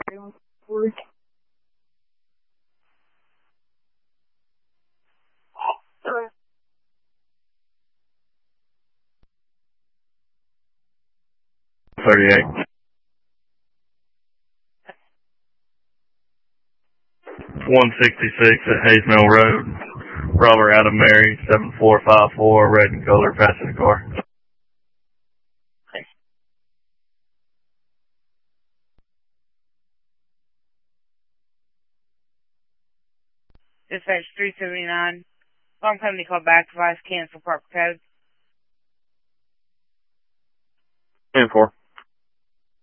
38. 166 at Hayes Mill Road. Robert Adam Mary, 7454, red and color, passing the car. Dispatch 379. Phone company called back, advise cancel proper code. 10-4.